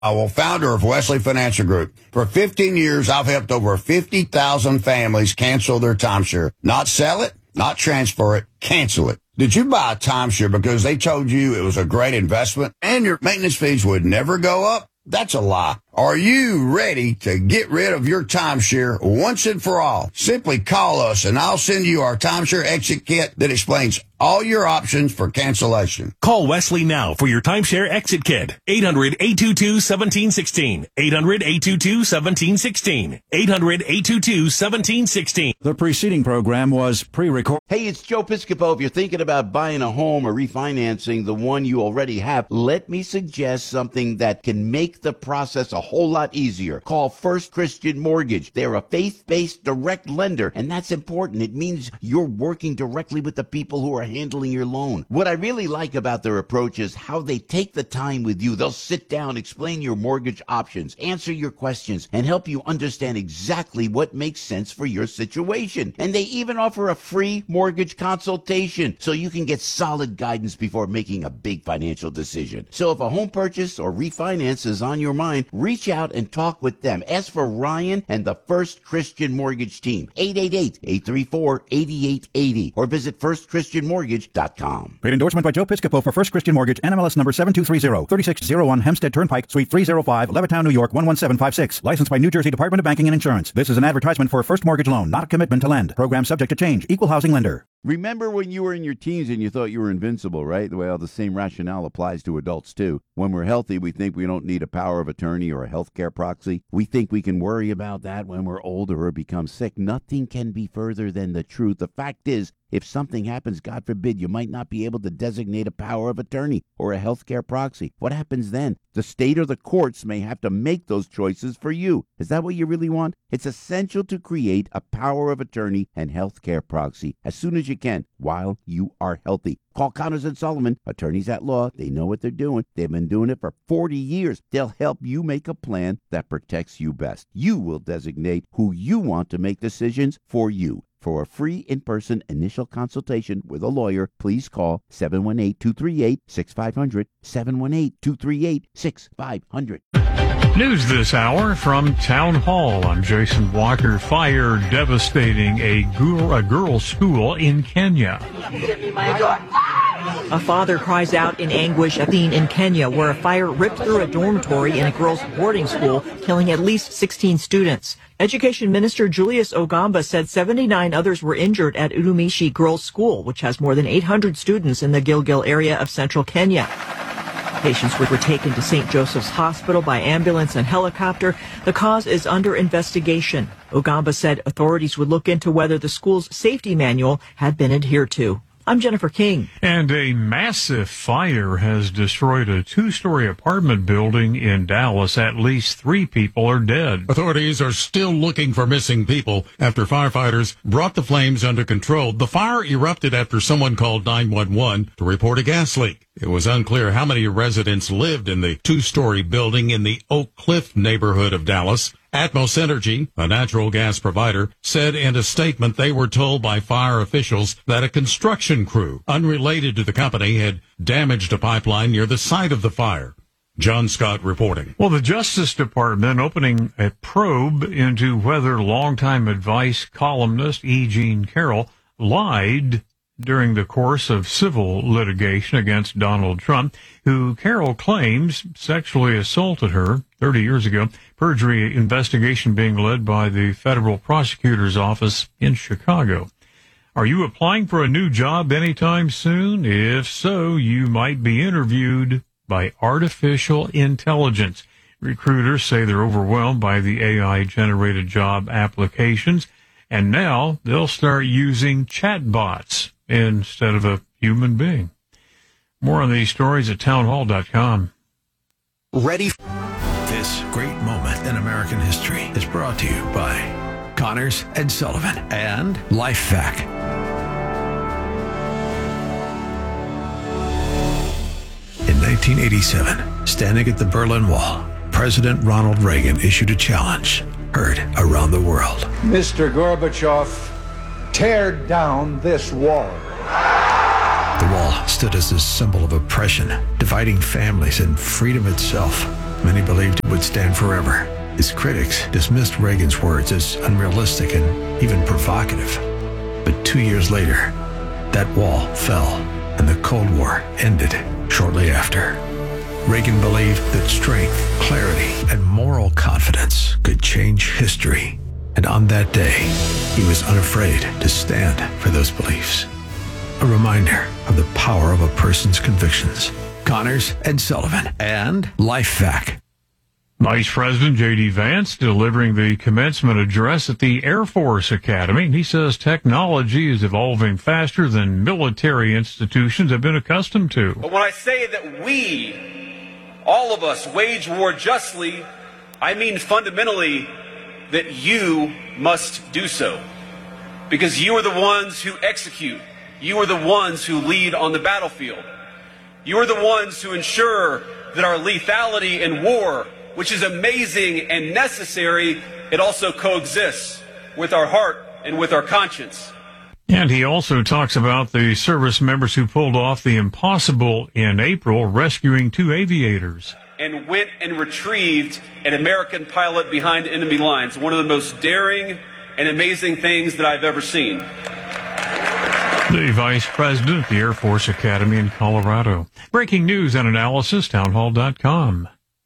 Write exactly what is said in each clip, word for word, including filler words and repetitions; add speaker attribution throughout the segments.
Speaker 1: Well, founder of Wesley Financial Group. For fifteen years, I've helped over fifty thousand families cancel their timeshare. Not sell it, not transfer it, cancel it. Did you buy a timeshare because they told you it was a great investment and your maintenance fees would never go up? That's a lie. Are you ready to get rid of your timeshare once and for all? Simply call us and I'll send you our timeshare exit kit that explains all your options for cancellation.
Speaker 2: Call Wesley now for your timeshare exit kit. eight hundred, eight two two, one seven one six. eight hundred, eight two two, one seven one six. eight hundred, eight two two, one seven one six.
Speaker 3: The preceding program was pre-recorded.
Speaker 4: Hey, it's Joe Piscopo. If you're thinking about buying a home or refinancing the one you already have, let me suggest something that can make the process a whole lot easier. Call First Christian Mortgage. They're a faith-based direct lender, and that's important. It means you're working directly with the people who are handling your loan. What I really like about their approach is how they take the time with you. They'll sit down, explain your mortgage options, answer your questions, and help you understand exactly what makes sense for your situation. And they even offer a free mortgage consultation so you can get solid guidance before making a big financial decision. So if a home purchase or refinance is on your mind, reach out and talk with them. Ask for Ryan and the First Christian Mortgage team. eight eight eight, eight three four, eight eight eight zero or visit first christian mortgage dot com.
Speaker 3: Paid endorsement by Joe Piscopo for First Christian Mortgage, N M L S number seven two three zero, three six zero one Hempstead Turnpike, Suite three oh five, Levittown, New York one one seven five six. Licensed by New Jersey Department of Banking and Insurance. This is an advertisement for a first mortgage loan, not a commitment to lend. Program subject to change. Equal housing lender.
Speaker 4: Remember when you were in your teens and you thought you were invincible, right? The way all the same rationale applies to adults, too. When we're healthy, we think we don't need a power of attorney or a healthcare proxy. We think we can worry about that when we're older or become sick. Nothing can be further than the truth. The fact is, if something happens, God forbid, you might not be able to designate a power of attorney or a healthcare proxy. What happens then? The state or the courts may have to make those choices for you. Is that what you really want? It's essential to create a power of attorney and healthcare proxy as soon as you can while you are healthy. Call Connors and Sullivan, attorneys at law. They know what they're doing. They've been doing it for forty years. They'll help you make a plan that protects you best. You will designate who you want to make decisions for you. For a free in-person initial consultation with a lawyer, please call seven one eight, two three eight, six five zero zero, seven one eight, two three eight, six five zero zero.
Speaker 5: News this hour from Town Hall. I'm Jason Walker. Fire devastating a girl, a girls' school in Kenya.
Speaker 6: A father cries out in anguish at a scene in Kenya where a fire ripped through a dormitory in a girls' boarding school, killing at least sixteen students. Education Minister Julius Ogamba said seventy-nine others were injured at Udumishi Girls' School, which has more than eight hundred students in the Gilgil area of central Kenya. Patients were taken to Saint Joseph's Hospital by ambulance and helicopter. The cause is under investigation. Ogamba said authorities would look into whether the school's safety manual had been adhered to. I'm Jennifer King.
Speaker 5: And a massive fire has destroyed a two-story apartment building in Dallas. At least three people are dead.
Speaker 7: Authorities are still looking for missing people after firefighters brought the flames under control. The fire erupted after someone called nine one one to report a gas leak. It was unclear how many residents lived in the two-story building in the Oak Cliff neighborhood of Dallas. Atmos Energy, a natural gas provider, said in a statement they were told by fire officials that a construction crew unrelated to the company had damaged a pipeline near the site of the fire. John Scott reporting.
Speaker 5: Well, the Justice Department opening a probe into whether longtime advice columnist E. Jean Carroll lied during the course of civil litigation against Donald Trump, who Carroll claims sexually assaulted her thirty years ago. Perjury investigation being led by the federal prosecutor's office in Chicago. Are you applying for a new job anytime soon? If so, you might be interviewed by artificial intelligence. Recruiters say they're overwhelmed by the A I-generated job applications, and now they'll start using chatbots instead of a human being. More on these stories at town hall dot com.
Speaker 8: Ready? This great moment in American history is brought to you by Connors and Sullivan and LifeVac. In nineteen eighty-seven, standing at the Berlin Wall, President Ronald Reagan issued a challenge heard around the world.
Speaker 9: Mister Gorbachev, tear down this wall.
Speaker 8: The wall stood as a symbol of oppression, dividing families and freedom itself. many believed it would stand forever. His critics dismissed Reagan's words as unrealistic and even provocative. But two years later, that wall fell and the Cold War ended shortly after. Reagan believed that strength, clarity, and moral confidence could change history. And on that day, he was unafraid to stand for those beliefs. A reminder of the power of a person's convictions. Connors and Sullivan and LifeVac.
Speaker 5: Vice President J D. Vance delivering the commencement address at the Air Force Academy. He says technology is evolving faster than military institutions have been accustomed to.
Speaker 10: But when I say that we, all of us, wage war justly, I mean fundamentally that you must do so. Because you are the ones who execute. You are the ones who lead on the battlefield. You are the ones who ensure that our lethality in war, which is amazing and necessary, it also coexists with our heart and with our conscience.
Speaker 5: And he also talks about the service members who pulled off the impossible in April, rescuing two aviators.
Speaker 10: And went and retrieved an American pilot behind enemy lines. One of the most daring and amazing things that I've ever seen.
Speaker 5: The Vice President at the Air Force Academy in Colorado. Breaking news and analysis, townhall dot com.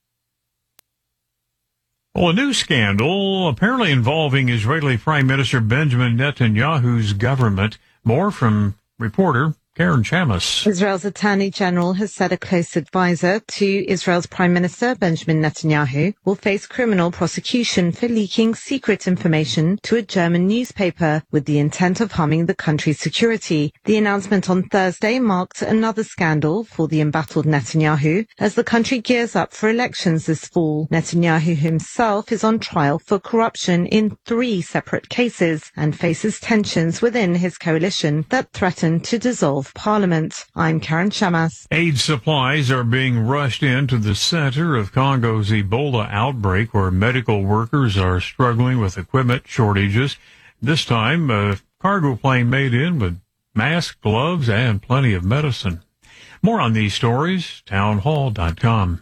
Speaker 5: Well, a new scandal apparently involving Israeli Prime Minister Benjamin Netanyahu's government. More from reporter Karen Chamas.
Speaker 11: Israel's Attorney General has said a close advisor to Israel's Prime Minister Benjamin Netanyahu will face criminal prosecution for leaking secret information to a German newspaper with the intent of harming the country's security. The announcement on Thursday marked another scandal for the embattled Netanyahu as the country gears up for elections this fall. Netanyahu himself is on trial for corruption in three separate cases and faces tensions within his coalition that threaten to dissolve Parliament. I'm Karen Chamas.
Speaker 5: Aid supplies are being rushed into the center of Congo's Ebola outbreak, where medical workers are struggling with equipment shortages. This time, a cargo plane made in with masks, gloves, and plenty of medicine. More on these stories, townhall dot com.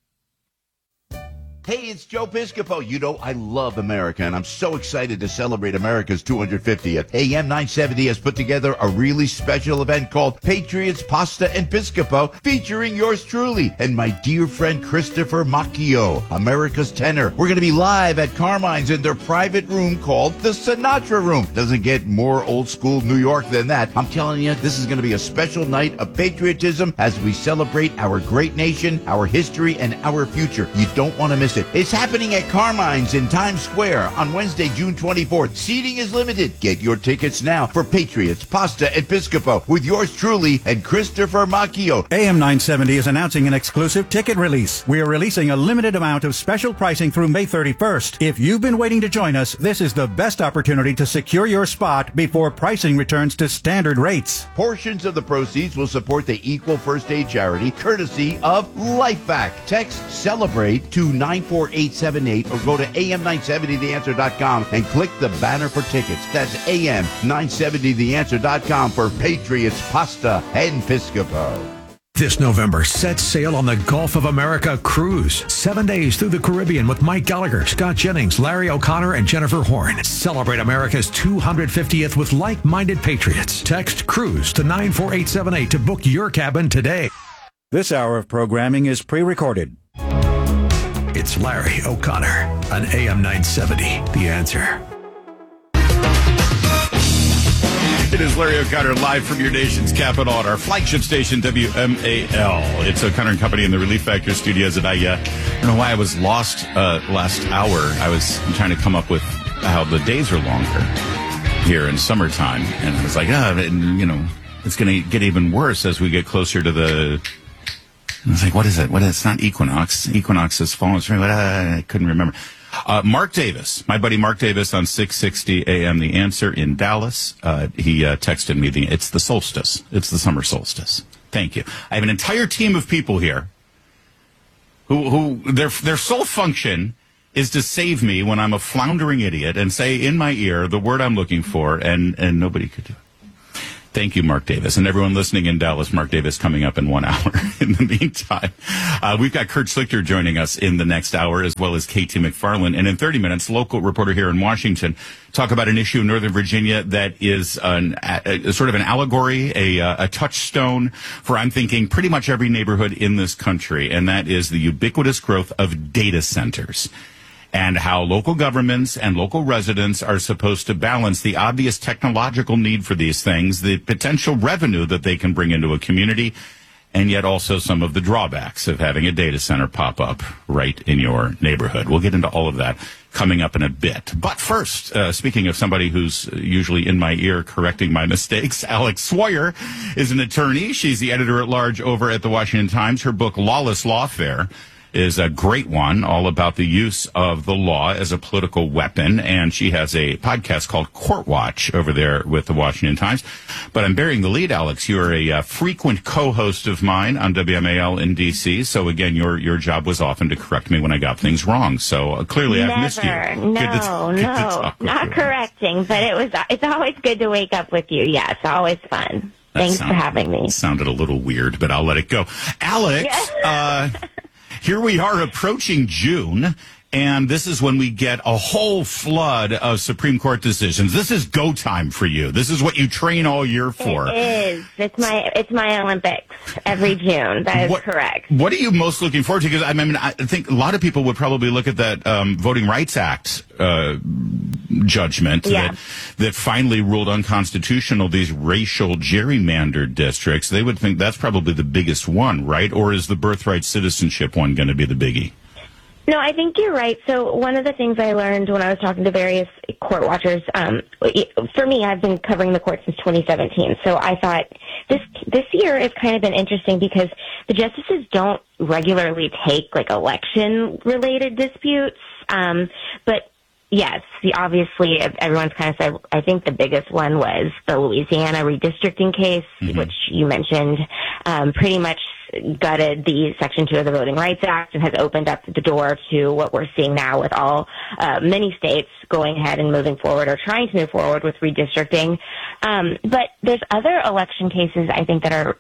Speaker 4: Hey, it's Joe Piscopo. You know, I love America, and I'm so excited to celebrate America's two hundred fiftieth. A M nine seventy has put together a really special event called Patriots, Pasta, and Piscopo, featuring yours truly and my dear friend Christopher Macchio, America's tenor. We're going to be live at Carmine's in their private room called the Sinatra Room. Doesn't get more old school New York than that. I'm telling you, this is going to be a special night of patriotism as we celebrate our great nation, our history, and our future. You don't want to miss it. It's happening at Carmine's in Times Square on Wednesday, June twenty-fourth. Seating is limited. Get your tickets now for Patriots, Pasta, and Piscopo with yours truly and Christopher Macchio.
Speaker 3: A M nine seventy is announcing an exclusive ticket release. We are releasing a limited amount of special pricing through May thirty-first. If you've been waiting to join us, this is the best opportunity to secure your spot before pricing returns to standard rates.
Speaker 4: Portions of the proceeds will support the Equal First Aid charity, courtesy of LifeVac. Text CELEBRATE to nine four eight seven eight or go to A M nine seventy the answer dot com and click the banner for tickets. That's A M nine seventy the answer dot com for Patriots, Pasta, and Piscopo.
Speaker 8: This November, set sail on the Gulf of America cruise. Seven days through the Caribbean with Mike Gallagher, Scott Jennings, Larry O'Connor, and Jennifer Horn. Celebrate America's two hundred fiftieth with like-minded patriots. Text CRUISE to nine four eight seven eight to book your cabin today.
Speaker 3: This hour of programming is pre-recorded.
Speaker 8: It's Larry O'Connor on A M nine seventy, The Answer.
Speaker 12: It is Larry O'Connor live from your nation's capital at our flagship station, W M A L. It's O'Connor and Company in the Relief Factor studios. And I, uh, I don't know why I was lost uh, last hour. I was trying to come up with how the days are longer here in summertime. And I was like, ah, and, you know, it's going to get even worse as we get closer to the... I was like, what is it? What is it? It's not equinox. Equinox is fall. I couldn't remember. Uh, Mark Davis, my buddy Mark Davis on six sixty A M The Answer in Dallas. Uh, he uh, texted me, the, it's the solstice. It's the summer solstice. Thank you. I have an entire team of people here who, who their, their sole function is to save me when I'm a floundering idiot and say in my ear the word I'm looking for, and, and nobody could do it. Thank you, Mark Davis. And everyone listening in Dallas, Mark Davis coming up in one hour. In the meantime, uh, we've got Kurt Schlichter joining us in the next hour, as well as K T McFarland. And in thirty minutes, local reporter here in Washington, talk about an issue in Northern Virginia that is an, a, a sort of an allegory, a, a touchstone for, I'm thinking, pretty much every neighborhood in this country. And that is the ubiquitous growth of data centers, and how local governments and local residents are supposed to balance the obvious technological need for these things, the potential revenue that they can bring into a community, and yet also some of the drawbacks of having a data center pop up right in your neighborhood. We'll get into all of that coming up in a bit. But first, uh, speaking of somebody who's usually in my ear correcting my mistakes, Alex Sawyer is an attorney. She's the editor-at-large over at the Washington Times. Her book, Lawless Lawfare, is a great one, all about the use of the law as a political weapon. And she has a podcast called Court Watch over there with the Washington Times. But I'm bearing the lead, Alex. You're a uh, frequent co-host of mine on W M A L in D C. So again, your your job was often to correct me when I got things wrong. So uh, clearly
Speaker 13: Never.
Speaker 12: I've missed you.
Speaker 13: No,
Speaker 12: good to,
Speaker 13: no,
Speaker 12: good to
Speaker 13: not correcting, but it was. It's always good to wake up with you. Yeah, it's always fun.
Speaker 12: That
Speaker 13: Thanks
Speaker 12: sound,
Speaker 13: for having me.
Speaker 12: Sounded a little weird, but I'll let it go. Alex, uh, here we are approaching June, and this is when we get a whole flood of Supreme Court decisions. This is go time for you. This is what you train all year for.
Speaker 13: It is. It's my it's my Olympics every June. That is
Speaker 12: what,
Speaker 13: correct.
Speaker 12: What are you most looking forward to? Because I mean, I think a lot of people would probably look at that um, Voting Rights Act uh, judgment
Speaker 13: Yeah.
Speaker 12: that that finally ruled unconstitutional these racial gerrymandered districts. They would think that's probably the biggest one, right? Or is the birthright citizenship one going to be the biggie?
Speaker 13: No, I think you're right. So one of the things I learned when I was talking to various court watchers, um, for me, I've been covering the court since twenty seventeen. So I thought this this year has kind of been interesting because the justices don't regularly take like election related disputes. Um, but yes, the, obviously everyone's kind of said, I think the biggest one was the Louisiana redistricting case, mm-hmm. which you mentioned, um, pretty much gutted the Section two of the Voting Rights Act and has opened up the door to what we're seeing now with all uh, many states going ahead and moving forward or trying to move forward with redistricting. Um, but there's other election cases I think that are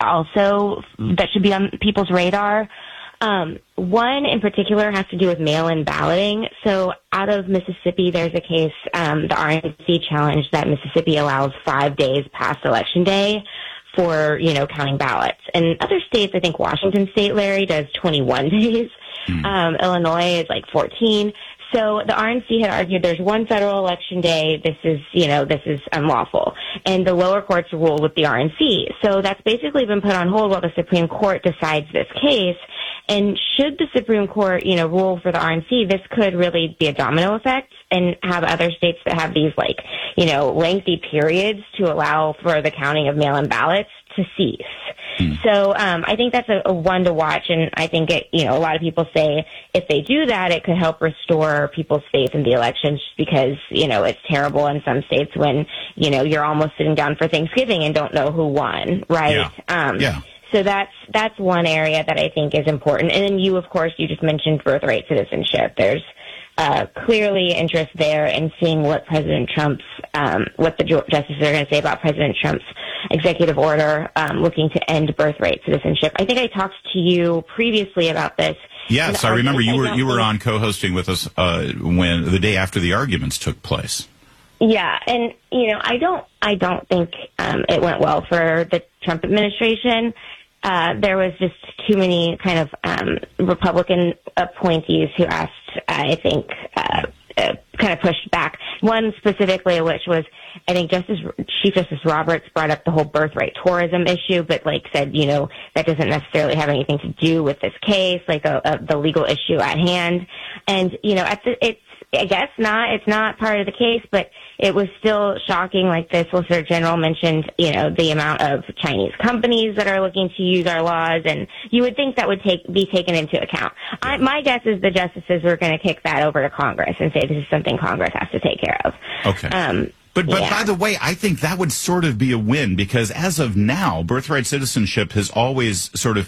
Speaker 13: also that should be on people's radar. Um, one in particular has to do with mail-in balloting. So out of Mississippi, there's a case, um, the R N C challenged that Mississippi allows five days past Election Day for, you know, counting ballots. And other states, I think Washington State, Larry, does twenty-one days. Mm. Um, Illinois is like fourteen. So the R N C had argued there's one federal election day. This is, you know, this is unlawful. And the lower courts ruled with the R N C. So that's basically been put on hold while the Supreme Court decides this case. And should the Supreme Court, you know, rule for the R N C, this could really be a domino effect and have other states that have these, like, you know, lengthy periods to allow for the counting of mail-in ballots to cease. Hmm. So um, I think that's a, a one to watch, and I think it, you know, a lot of people say if they do that, it could help restore people's faith in the elections, just because, you know, it's terrible in some states when, you know, you're almost sitting down for Thanksgiving and don't know who won, right?
Speaker 12: Yeah.
Speaker 13: Um,
Speaker 12: yeah.
Speaker 13: So that's that's one area that I think is important. And then you, of course, you just mentioned birthright citizenship. There's uh, clearly interest there in seeing what President Trump's, um, what the justices are going to say about President Trump's executive order um, looking to end birthright citizenship. I think I talked to you previously about this.
Speaker 12: Yes, I remember you were you were on co-hosting with us uh, when the day after the arguments took place.
Speaker 13: Yeah, and you know, I don't I don't think um, it went well for the Trump administration. Uh, there was just too many kind of um, Republican appointees who asked, I think, uh, uh, kind of pushed back. One specifically, which was, I think Justice Chief Justice Roberts brought up the whole birthright tourism issue, but like said, you know, that doesn't necessarily have anything to do with this case, like a, a, the legal issue at hand. And you know, at the, it's I guess not. It's not part of the case, but it was still shocking. Like the Solicitor General mentioned, you know, the amount of Chinese companies that are looking to use our laws, and you would think that would take be taken into account. I, my guess is the justices were going to kick that over to Congress and say this is something Congress has to take care of.
Speaker 12: Okay.
Speaker 13: Um,
Speaker 12: But but
Speaker 13: yeah.
Speaker 12: by the way, I think that would sort of be a win, because as of now, birthright citizenship has always sort of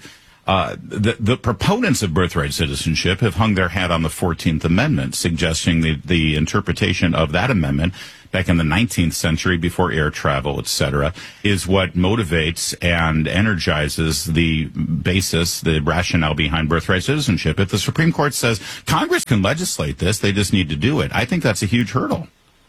Speaker 12: Uh, the, the proponents of birthright citizenship have hung their hat on the fourteenth Amendment, suggesting the, the interpretation of that amendment back in the nineteenth century before air travel, et cetera, is what motivates and energizes the basis, the rationale behind birthright citizenship. If the Supreme Court says Congress can legislate this, they just need to do it, I think that's a huge hurdle.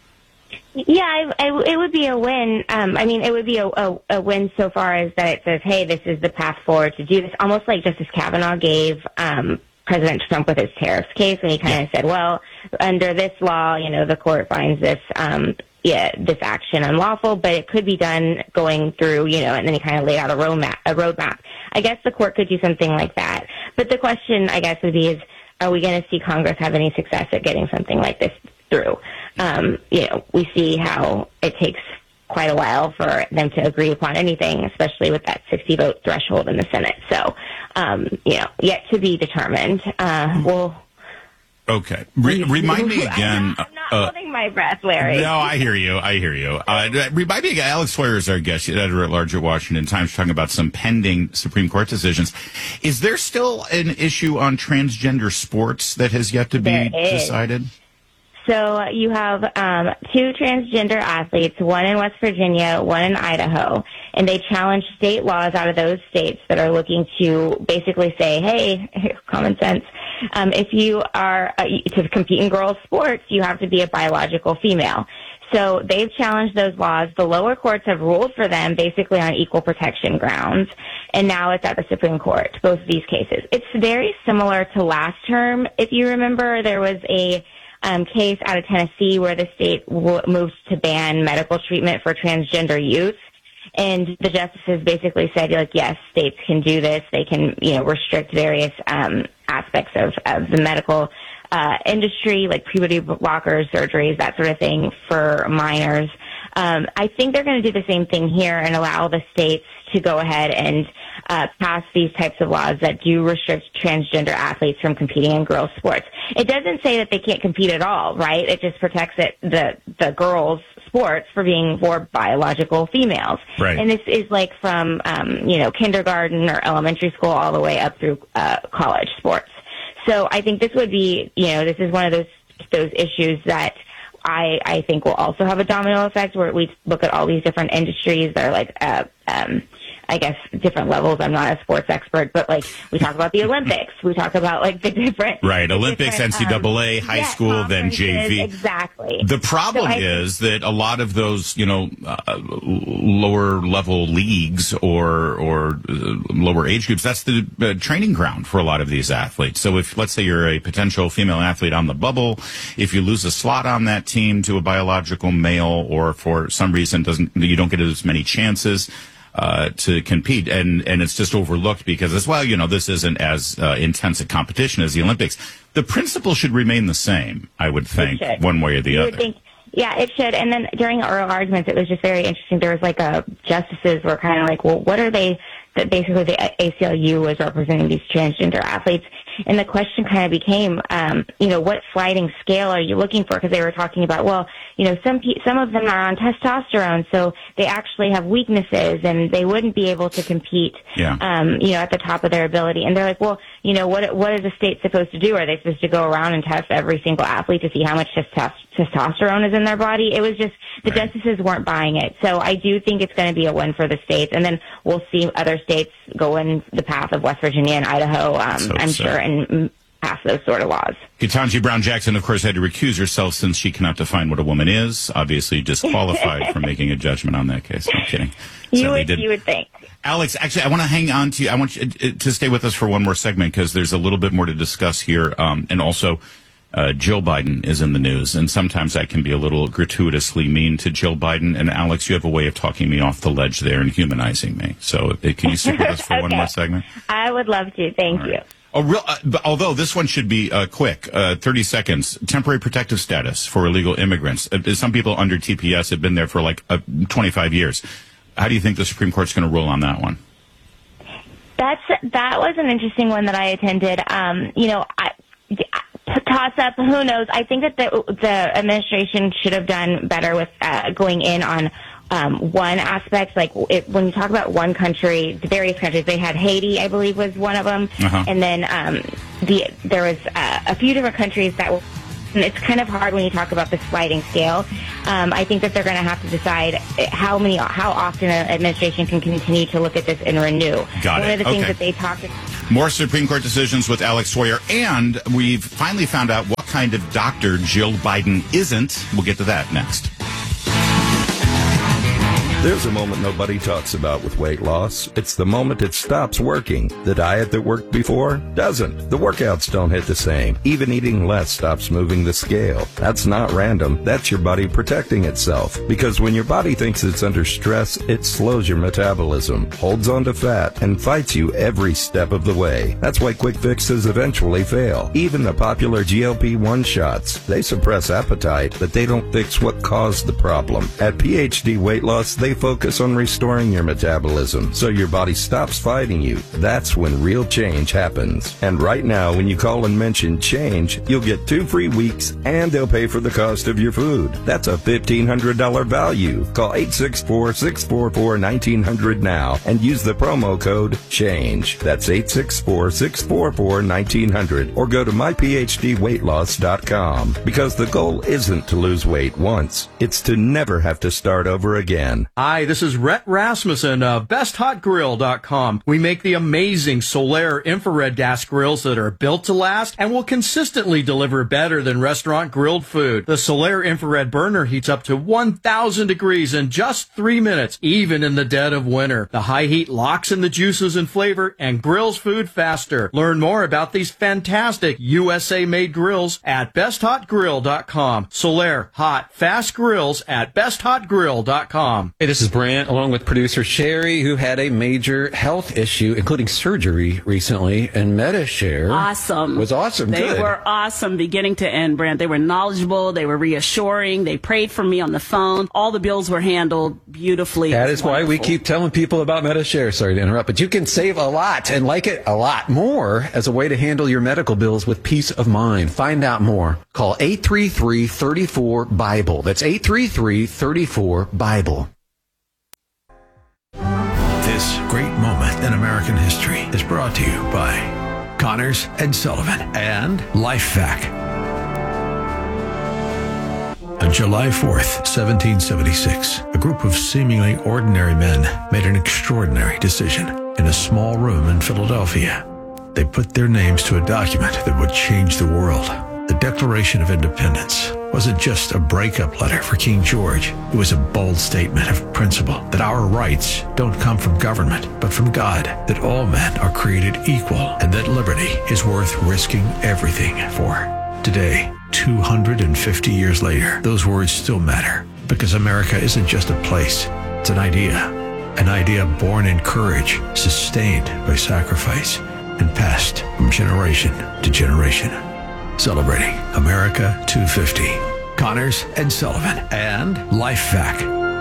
Speaker 13: Yeah, I, I, it would be a win. Um, I mean, it would be a, a, a win so far as that it says, hey, this is the path forward to do this, almost like Justice Kavanaugh gave um, President Trump with his tariffs case when he kind of said, well, under this law, you know, the court finds this um, yeah, this action unlawful, but it could be done going through, you know, and then he kind of laid out a roadmap. A roadmap. I guess the court could do something like that. But the question, I guess, would be is, are we going to see Congress have any success at getting something like this through? Um, you know, we see how it takes quite a while for them to agree upon anything, especially with that sixty vote threshold in the Senate. So, um, you know, yet to be determined. Uh, we'll.
Speaker 12: Okay. Re- remind me again.
Speaker 13: I'm not, I'm not
Speaker 12: uh,
Speaker 13: holding my breath, Larry.
Speaker 12: No, I hear you. I hear you. Uh, remind me again. Alex Sawyer is our guest, editor at large at Washington Times, talking about some pending Supreme Court decisions. Is there still an issue on transgender sports that has yet to be decided?
Speaker 13: So uh, you have um, two transgender athletes, one in West Virginia, one in Idaho, and they challenge state laws out of those states that are looking to basically say, hey, common sense, um, if you are uh, to compete in girls' sports, you have to be a biological female. So they've challenged those laws. The lower courts have ruled for them basically on equal protection grounds, and now it's at the Supreme Court, both of these cases. It's very similar to last term. If you remember, there was a Um, case out of Tennessee where the state w- moved to ban medical treatment for transgender youth. And the justices basically said, like, yes, states can do this. They can, you know, restrict various um, aspects of, of the medical uh, industry, like puberty blockers, surgeries, that sort of thing for minors. Um, I think they're going to do the same thing here and allow the states to go ahead and uh, pass these types of laws that do restrict transgender athletes from competing in girls' sports. It doesn't say that they can't compete at all, right? It just protects it, the the girls' sports for being for biological females.
Speaker 12: Right.
Speaker 13: And this is like from, um, you know, kindergarten or elementary school all the way up through uh, college sports. So I think this would be, you know, this is one of those those issues that I, I think will also have a domino effect where we look at all these different industries that are like, uh, um, I guess, different levels. I'm not a sports expert, but like we talk about the Olympics. We talk about like the different.
Speaker 12: Right. Olympics, N C double A, um, high yeah, school, then J V.
Speaker 13: Exactly.
Speaker 12: The problem so I, is that a lot of those, you know, uh, lower level leagues or, or uh, lower age groups, that's the uh, training ground for a lot of these athletes. So if, let's say you're a potential female athlete on the bubble, if you lose a slot on that team to a biological male or for some reason doesn't, you don't get as many chances Uh, to compete, and and it's just overlooked because as well, you know, this isn't as uh, intense a competition as the Olympics. The principle should remain the same, I would think, one way or the
Speaker 13: you
Speaker 12: other.
Speaker 13: Would think, yeah, it should. And then during oral arguments, it was just very interesting. There was like a justices were kind of like, well, what are they? That basically the A C L U was representing these transgender athletes. And the question kind of became, um, you know, what sliding scale are you looking for? Because they were talking about, well, you know, some pe- some of them are on testosterone, so they actually have weaknesses, and they wouldn't be able to compete,
Speaker 12: yeah.
Speaker 13: um, you know, at the top of their ability. And they're like, well, you know, what what is the state supposed to do? Are they supposed to go around and test every single athlete to see how much testosterone? testosterone is in their body? It was just, the right. justices weren't buying it. So I do think it's going to be a win for the states. And then we'll see other states go in the path of West Virginia and Idaho, um, so, I'm so. sure, and pass those sort of laws.
Speaker 12: Ketanji Brown Jackson, of course, had to recuse herself since she cannot define what a woman is. Obviously disqualified from making a judgment on that case. I'm kidding.
Speaker 13: You would, you would think.
Speaker 12: Alex, actually, I want to hang on to you. I want you to stay with us for one more segment because there's a little bit more to discuss here. Um, and also, Uh, Jill Biden is in the news, and sometimes I can be a little gratuitously mean to Jill Biden. And Alex, you have a way of talking me off the ledge there and humanizing me. So uh, can you stick with us for okay. one more segment?
Speaker 13: I would love to. Thank All you. Right.
Speaker 12: Oh, real, uh, although this one should be uh, quick, uh, thirty seconds. Temporary protective status for illegal immigrants. Uh, some people under T P S have been there for like uh, twenty-five years. How do you think the Supreme Court's going to rule on that one?
Speaker 13: That's that was an interesting one that I attended. Um, you know, I. Toss up, who knows? I think that the, the administration should have done better with uh, going in on um, one aspect. Like it, when you talk about one country, the various countries, they had Haiti, I believe, was one of them,
Speaker 12: Uh-huh.
Speaker 13: and then um, the there was uh, a few different countries that were. And it's kind of hard when you talk about the sliding scale. Um, I think that they're going to have to decide how many, how often an administration can continue to look at this and renew.
Speaker 12: Got
Speaker 13: One
Speaker 12: it.
Speaker 13: of the things
Speaker 12: Okay.
Speaker 13: that they talked.
Speaker 12: More Supreme Court decisions with Alex Sawyer, and we've finally found out what kind of doctor Jill Biden isn't. We'll get to that next.
Speaker 14: There's a moment nobody talks about with weight loss. It's the moment it stops working. The diet that worked before doesn't. The workouts don't hit the same. Even eating less stops moving the scale. That's not random. That's your body protecting itself. Because when your body thinks it's under stress, it slows your metabolism, holds on to fat, and fights you every step of the way. That's why quick fixes eventually fail. Even the popular G L P one shots, they suppress appetite, but they don't fix what caused the problem. At P H D Weight Loss, they focus on restoring your metabolism so your body stops fighting you. That's when real change happens. And right now, when you call and mention change, you'll get two free weeks and they'll pay for the cost of your food. That's a fifteen hundred dollars value. Call eight six four, six four four, one nine zero zero now and use the promo code CHANGE. That's eight six four, six four four, one nine zero zero or go to my p h d weight loss dot com because the goal isn't to lose weight once. It's to never have to start over again.
Speaker 15: Hi, this is Rhett Rasmussen of best hot grill dot com. We make the amazing Solaire infrared gas grills that are built to last and will consistently deliver better than restaurant grilled food. The Solaire infrared burner heats up to one thousand degrees in just three minutes, even in the dead of winter. The high heat locks in the juices and flavor and grills food faster. Learn more about these fantastic U S A-made grills at best hot grill dot com. Solaire, hot, fast grills at best hot grill dot com.
Speaker 16: Hey, this is Brant, along with producer Sherry, who had a major health issue, including surgery recently, and MediShare
Speaker 17: Awesome.
Speaker 16: was awesome.
Speaker 17: They
Speaker 16: Good.
Speaker 17: were awesome beginning to end, Brant. They were knowledgeable. They were reassuring. They prayed for me on the phone. All the bills were handled beautifully.
Speaker 16: That
Speaker 17: It
Speaker 16: is
Speaker 17: was
Speaker 16: why we
Speaker 17: wonderful.
Speaker 16: keep telling people about MediShare. Sorry to interrupt, but you can save a lot and like it a lot more as a way to handle your medical bills with peace of mind. Find out more. Call eight three three, three four, BIBLE. That's eight three three, three four, BIBLE.
Speaker 8: This great moment in American history is brought to you by Connors and Sullivan and LifeVac. On July fourth, seventeen seventy-six, a group of seemingly ordinary men made an extraordinary decision in a small room in Philadelphia. They put their names to a document that would change the world. The Declaration of Independence wasn't just a breakup letter for King George. It was a bold statement of principle that our rights don't come from government, but from God, that all men are created equal, and that liberty is worth risking everything for. Today, two hundred fifty years later, those words still matter, because America isn't just a place, it's an idea. An idea born in courage, sustained by sacrifice, and passed from generation to generation. Celebrating America two fifty. Connors and Sullivan and LifeVac.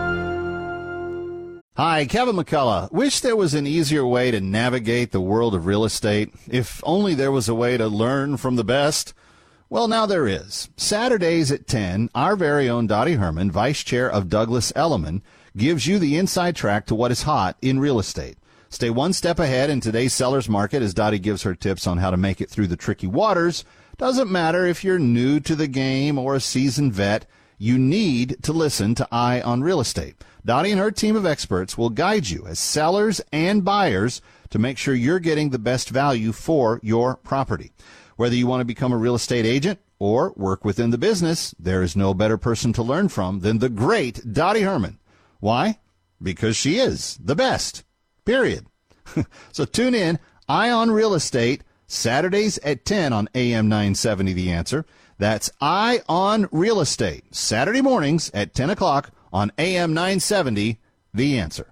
Speaker 18: Hi, Kevin McCullough. Wish there was an easier way to navigate the world of real estate. If only there was a way to learn from the best. Well, now there is. Saturdays at ten, our very own Dottie Herman, Vice Chair of Douglas Elliman, gives you the inside track to what is hot in real estate. Stay one step ahead in today's seller's market as Dottie gives her tips on how to make it through the tricky waters. Doesn't matter if you're new to the game or a seasoned vet, you need to listen to Eye on Real Estate. Dottie and her team of experts will guide you as sellers and buyers to make sure you're getting the best value for your property. Whether you want to become a real estate agent or work within the business, there is no better person to learn from than the great Dottie Herman. Why? Because she is the best. Period. So tune in, Eye on Real Estate, Saturdays at ten on A M nine seventy, The Answer. That's Eye on Real Estate, Saturday mornings at ten o'clock on A M nine seventy, The Answer.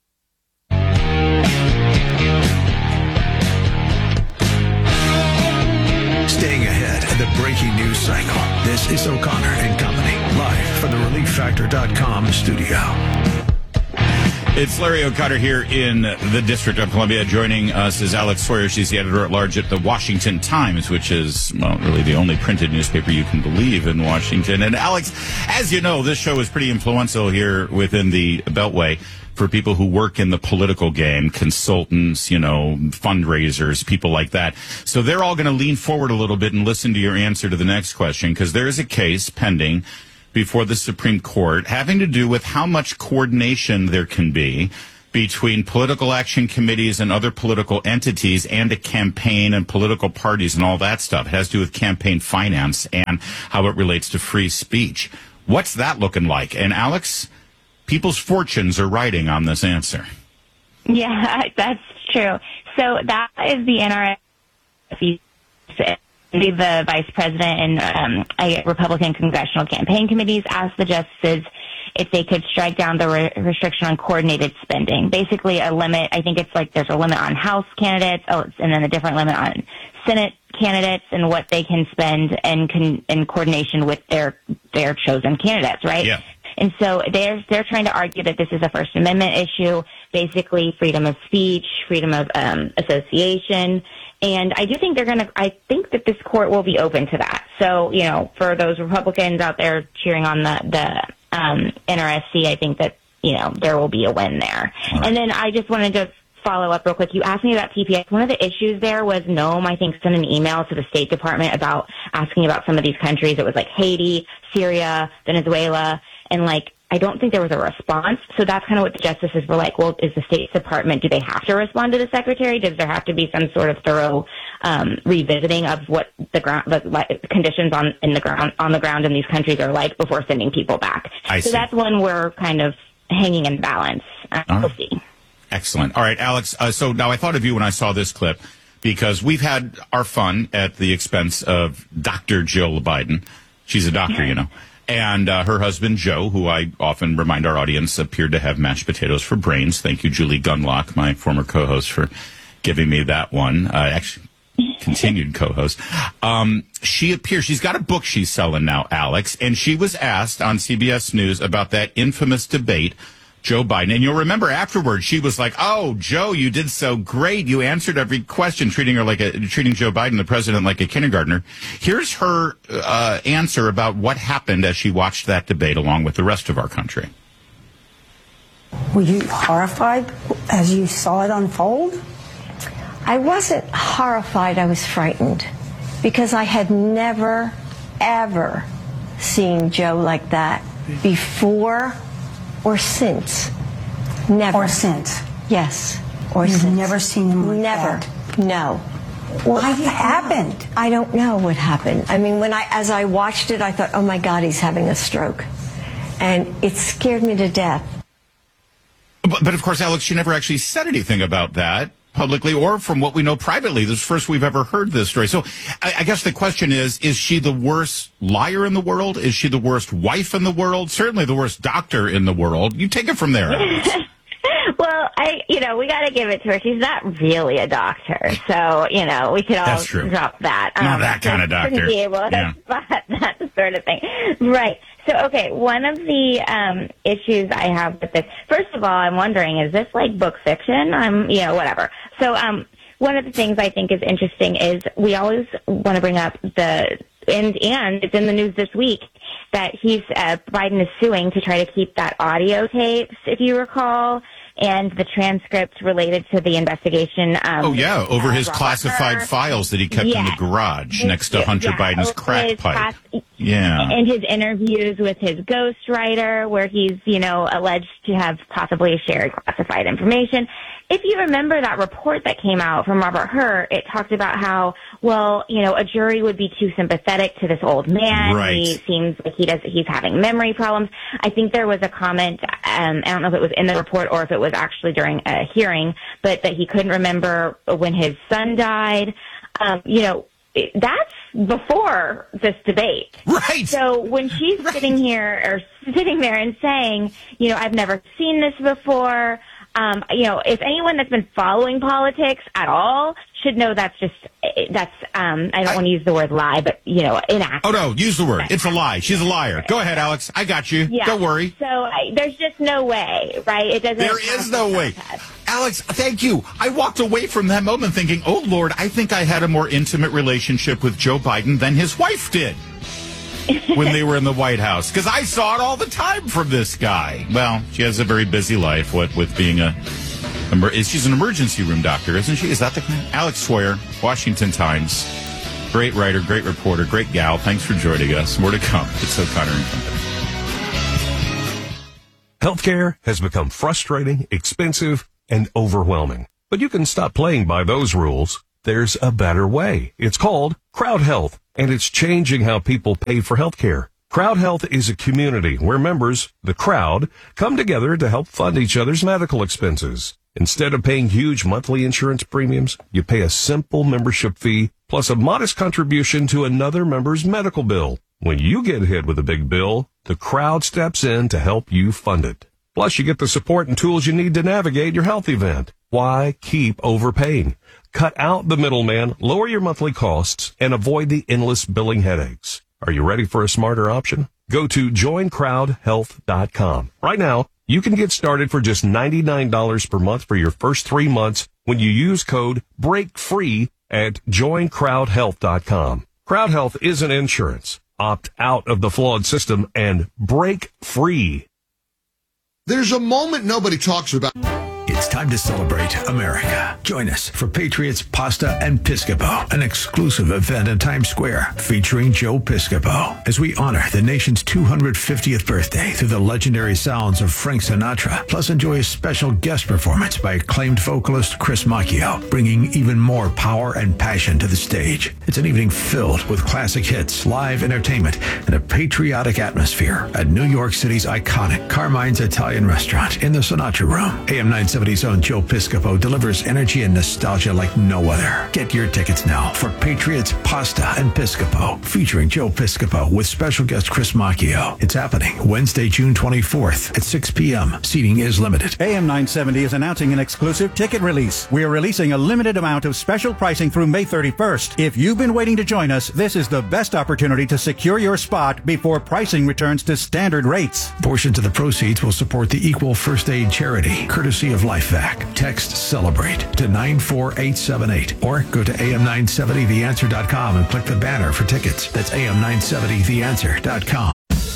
Speaker 8: Staying ahead of the breaking news cycle, this is O'Connor and Company, live from the relief factor dot com studio.
Speaker 12: It's Larry O'Connor here in the District of Columbia. Joining us is Alex Sawyer. She's the editor-at-large at the Washington Times, which is, well, really the only printed newspaper you can believe in Washington. And Alex, as you know, this show is pretty influential here within the Beltway for people who work in the political game, consultants, you know, fundraisers, people like that. So they're all going to lean forward a little bit and listen to your answer to the next question, because there is a case pending before the Supreme Court having to do with how much coordination there can be between political action committees and other political entities and a campaign and political parties and all that stuff. It has to do with campaign finance and how it relates to free speech. What's that looking like? And Alex, people's fortunes are riding on this answer.
Speaker 13: Yeah, that's true. So that is the N R S. The vice president and um, I, Republican congressional campaign committees asked the justices if they could strike down the re- restriction on coordinated spending. Basically, a limit. I think it's like there's a limit on House candidates, oh, and then a different limit on Senate candidates and what they can spend in con- in coordination with their their chosen candidates, right?
Speaker 12: Yeah.
Speaker 13: And so they're they're trying to argue that this is a First Amendment issue, basically freedom of speech, freedom of um, association. And I do think they're going to, I think that this court will be open to that. So, you know, for those Republicans out there cheering on the, the um, N R S C, I think that, you know, there will be a win there. Right. And then I just wanted to follow up real quick. You asked me about T P S. One of the issues there was Noam, I think, sent an email to the State Department about asking about some of these countries. It was like Haiti, Syria, Venezuela, and like, I don't think there was a response. So that's kind of what the justices were like, well, is the State Department, do they have to respond to the secretary? Does there have to be some sort of thorough um, revisiting of what the ground, the, like, conditions on in the ground on the ground in these countries are like before sending people back?
Speaker 12: I
Speaker 13: so
Speaker 12: see.
Speaker 13: That's one we're kind of hanging in balance. Uh,
Speaker 12: All
Speaker 13: we'll
Speaker 12: right.
Speaker 13: see.
Speaker 12: Excellent. All right, Alex. Uh, so now I thought of you when I saw this clip because we've had our fun at the expense of Doctor Jill Biden. She's a doctor, you know. And uh, her husband, Joe, who I often remind our audience appeared to have mashed potatoes for brains. Thank you, Julie Gunlock, my former co-host, for giving me that one. Uh, actually, continued co-host. Um, she appears, she's got a book she's selling now, Alex, and she was asked on C B S News about that infamous debate, Joe Biden. And you'll remember afterwards, she was like, oh, Joe, you did so great. You answered every question, treating her like a, treating Joe Biden, the president, like a kindergartner. Here's her uh, answer about what happened as she watched that debate along with the rest of our country.
Speaker 19: Were you horrified as you saw it unfold?
Speaker 20: I wasn't horrified. I was frightened because I had never, ever seen Joe like that before or since. Never.
Speaker 19: Or since.
Speaker 20: Yes. Or
Speaker 19: You've
Speaker 20: since.
Speaker 19: never seen him like
Speaker 20: Never.
Speaker 19: that?
Speaker 20: No.
Speaker 19: What happened?
Speaker 20: I don't know what happened. I mean, when I, as I watched it, I thought, oh my God, he's having a stroke. And it scared me to death.
Speaker 12: But, but of course, Alex, she never actually said anything about that publicly or from what we know privately. This is the first we've ever heard this story. So I, I guess the question is, is she the worst liar in the world? Is she the worst wife in the world? Certainly the worst doctor in the world. You take it from there, Alex.
Speaker 13: Well, I, you know, we got to give it to her. She's not really a doctor, so you know, we could all
Speaker 12: That's true.
Speaker 13: drop that.
Speaker 12: Not that kind of doctor.
Speaker 13: Shouldn't be able to
Speaker 12: Yeah.
Speaker 13: spot that sort of thing, right? So, okay, one of the um, issues I have with this, first of all, I'm wondering, is this like book fiction? I'm, you know, whatever. So, um, one of the things I think is interesting is we always want to bring up the, and and it's in the news this week that he's uh, Biden is suing to try to keep that audio tapes, if you recall, and the transcripts related to the investigation. Um,
Speaker 12: Oh, yeah, over his
Speaker 13: Robert
Speaker 12: classified
Speaker 13: Mueller.
Speaker 12: files that he kept in
Speaker 13: Yeah.
Speaker 12: the garage
Speaker 13: His-
Speaker 12: next to Hunter
Speaker 13: yeah,
Speaker 12: Biden's
Speaker 13: over
Speaker 12: crack
Speaker 13: his
Speaker 12: pipe.
Speaker 13: class-
Speaker 12: Yeah.
Speaker 13: And his interviews with his ghostwriter, where he's, you know, alleged to have possibly shared classified information. If you remember that report that came out from Robert Hur, it talked about how, well, you know, a jury would be too sympathetic to this old man.
Speaker 12: Right.
Speaker 13: He seems like he does, he's having memory problems. I think there was a comment, um, I don't know if it was in the report or if it was actually during a hearing, but that he couldn't remember when his son died. Um, you know, it, that's before this debate.
Speaker 12: Right.
Speaker 13: So when she's
Speaker 12: Right.
Speaker 13: sitting here or sitting there and saying, you know, I've never seen this before, um, you know, if anyone that's been following politics at all should know that's just, that's, um, I don't I, want to use the word lie, but, you know, inaccurate.
Speaker 12: Oh, no, use the word. It's a lie. She's a liar. Go ahead, Alex. I got you.
Speaker 13: Yeah.
Speaker 12: Don't worry.
Speaker 13: So I, there's just no way, right? It doesn't.
Speaker 12: There is no way. Alex, thank you. I walked away from that moment thinking, oh, Lord, I think I had a more intimate relationship with Joe Biden than his wife did when they were in the White House. Because I saw it all the time from this guy. Well, she has a very busy life, what with being a... She's an emergency room doctor, isn't she? Is that the kind? Alex Sawyer, Washington Times. Great writer, great reporter, great gal. Thanks for joining us. More to come. It's O'Connor and Company.
Speaker 2: Healthcare has become frustrating, expensive, and overwhelming. But you can stop playing by those rules. There's a better way. It's called Crowd Health, and it's changing how people pay for healthcare. Crowd Health is a community where members, the crowd, come together to help fund each other's medical expenses. Instead of paying huge monthly insurance premiums, you pay a simple membership fee plus a modest contribution to another member's medical bill. When you get hit with a big bill, the crowd steps in to help you fund it. Plus, you get the support and tools you need to navigate your health event. Why keep overpaying? Cut out the middleman, lower your monthly costs, and avoid the endless billing headaches. Are you ready for a smarter option? Go to join crowd health dot com. Right now, you can get started for just ninety-nine dollars per month for your first three months when you use code BREAKFREE at join crowd health dot com. Crowd Health isn't insurance. Opt out of the flawed system and break free.
Speaker 21: There's a moment nobody talks about.
Speaker 8: It's time to celebrate America. Join us for Patriots Pasta and Piscopo, an exclusive event in Times Square featuring Joe Piscopo, as we honor the nation's two hundred fiftieth birthday through the legendary sounds of Frank Sinatra. Plus, enjoy a special guest performance by acclaimed vocalist Chris Macchio, bringing even more power and passion to the stage. It's an evening filled with classic hits, live entertainment, and a patriotic atmosphere at New York City's iconic Carmine's Italian Restaurant in the Sinatra Room. A M nine seventy's own Joe Piscopo delivers energy and nostalgia like no other. Get your tickets now for Patriots Pasta and Piscopo, featuring Joe Piscopo with special guest Chris Macchio. It's happening Wednesday, June twenty-fourth at six p.m. Seating is limited.
Speaker 3: A M nine seventy is announcing an exclusive ticket release. We are releasing a limited amount of special pricing through May thirty-first. If you've been waiting to join us, this is the best opportunity to secure your spot before pricing returns to standard rates.
Speaker 8: Portions of the proceeds will support the Equal First Aid Charity, courtesy of LifeVac. Text CELEBRATE to nine four eight seven eight or go to A M nine seventy the answer dot com and click the banner for tickets. That's A M nine seventy the answer dot com.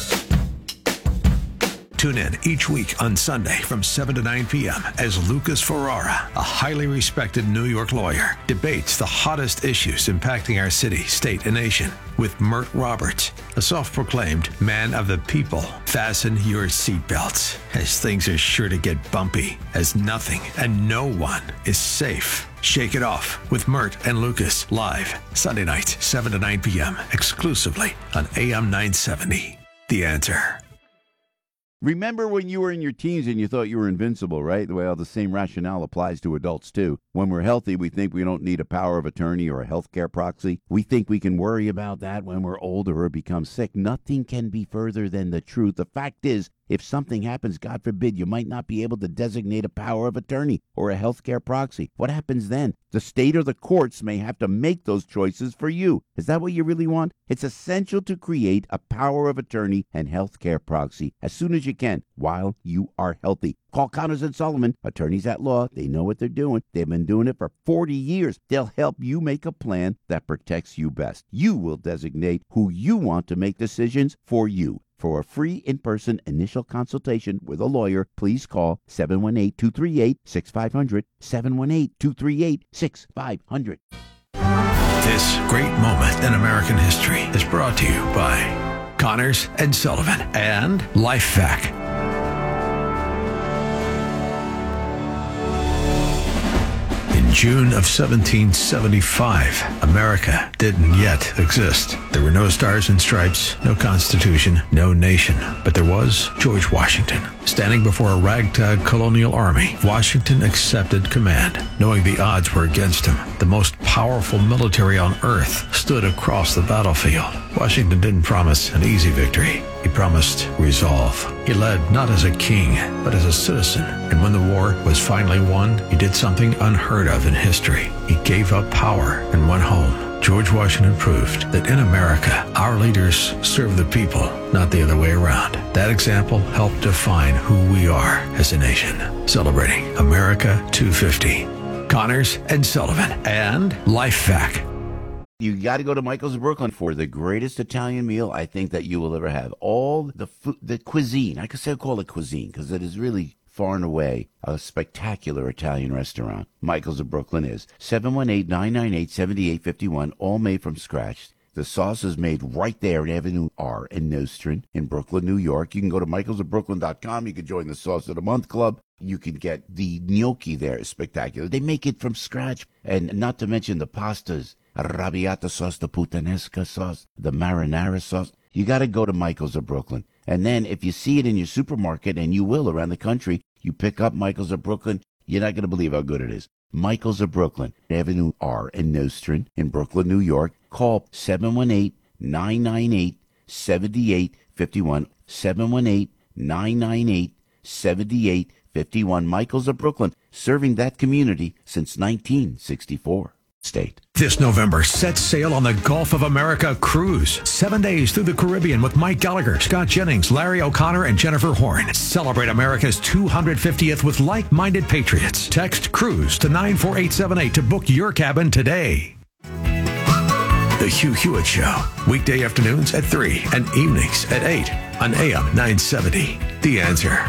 Speaker 8: Tune in each week on Sunday from seven to nine p.m. as Lucas Ferrara, a highly respected New York lawyer, debates the hottest issues impacting our city, state, and nation with Mert Roberts, a self-proclaimed man of the people. Fasten your seatbelts, as things are sure to get bumpy, as nothing and no one is safe. Shake It Off with Mert and Lucas, live Sunday nights, seven to nine p.m., exclusively on A M nine seventy. The Answer.
Speaker 4: Remember when you were in your teens and you thought you were invincible, right? The way all the same rationale applies to adults, too. When we're healthy, we think we don't need a power of attorney or a healthcare proxy. We think we can worry about that when we're older or become sick. Nothing can be further than the truth. The fact is, if something happens, God forbid, you might not be able to designate a power of attorney or a healthcare proxy. What happens then? The state or the courts may have to make those choices for you. Is that what you really want? It's essential to create a power of attorney and healthcare proxy as soon as you can while you are healthy. Call Connors and Sullivan, attorneys at law. They know what they're doing. They've been doing it for forty years. They'll help you make a plan that protects you best. You will designate who you want to make decisions for you. For a free in-person initial consultation with a lawyer, please call seven one eight, two three eight, six five zero zero, seven one eight, two three eight, six five zero zero.
Speaker 8: This great moment in American history is brought to you by Connors and Sullivan and LifeVac. In June of seventeen seventy-five, America didn't yet exist. There were no stars and stripes, no constitution, no nation. But there was George Washington. Standing before a ragtag colonial army, Washington accepted command, knowing the odds were against him. The most powerful military on earth stood across the battlefield. Washington didn't promise an easy victory. He he promised resolve. He led not as a king, but as a citizen. And when the war was finally won, he did something unheard of in history. He gave up power and went home. George Washington proved that in America, our leaders serve the people, not the other way around. That example helped define who we are as a nation. Celebrating America two fifty. Connors and Sullivan and Life Vac.
Speaker 4: You got to go to Michael's of Brooklyn for the greatest Italian meal I think that you will ever have. All the food, the cuisine, I could say call it cuisine because it is really far and away a spectacular Italian restaurant. Michael's of Brooklyn is seven one eight, nine nine eight, seven eight five one, all made from scratch. The sauce is made right there in Avenue R in Nostrand in Brooklyn, New York. You can go to michaels of brooklyn dot com. You can join the Sauce of the Month Club. You can get the gnocchi there. It's spectacular. They make it from scratch. And not to mention the pastas, arrabbiata sauce, the puttanesca sauce, the marinara sauce. You got to go to Michael's of Brooklyn. And then if you see it in your supermarket, and you will around the country, you pick up Michael's of Brooklyn, you're not going to believe how good it is. Michael's of Brooklyn, Avenue R in Nostrand in Brooklyn, New York. Call seven one eight, nine nine eight, seven eight five one, seven one eight, nine nine eight, seven eight five one. Michael's of Brooklyn, serving that community since nineteen sixty-four. State.
Speaker 8: This November, set sail on the Gulf of America cruise. Seven days through the Caribbean with Mike Gallagher, Scott Jennings, Larry O'Connor, and Jennifer Horn. Celebrate America's two hundred fiftieth with like-minded patriots. Text CRUISE to nine four eight seven eight to book your cabin today. The Hugh Hewitt Show. Weekday afternoons at three and evenings at eight on A M nine seventy. The Answer.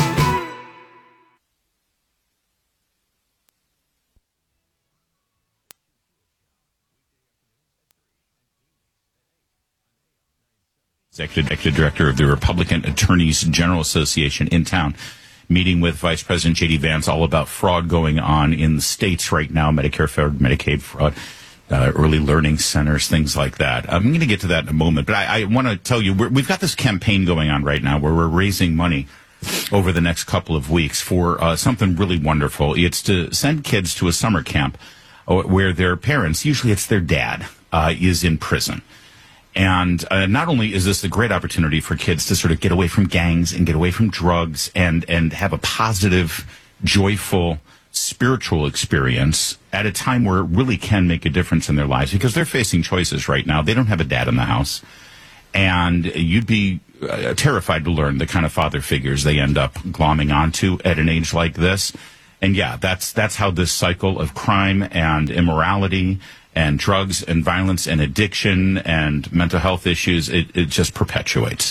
Speaker 12: Executive Director of the Republican Attorneys General Association in town, meeting with Vice President J D Vance all about fraud going on in the states right now, Medicare fraud, Medicaid fraud, uh, early learning centers, things like that. I'm going to get to that in a moment, but I, I want to tell you, we're, we've got this campaign going on right now where we're raising money over the next couple of weeks for uh, something really wonderful. It's to send kids to a summer camp where their parents, usually it's their dad, uh, is in prison. And uh, not only is this a great opportunity for kids to sort of get away from gangs and get away from drugs and, and have a positive, joyful, spiritual experience at a time where it really can make a difference in their lives, because they're facing choices right now. They don't have a dad in the house. And you'd be uh, terrified to learn the kind of father figures they end up glomming onto at an age like this. And yeah, that's that's how this cycle of crime and immorality and drugs and violence and addiction and mental health issues, it, it just perpetuates.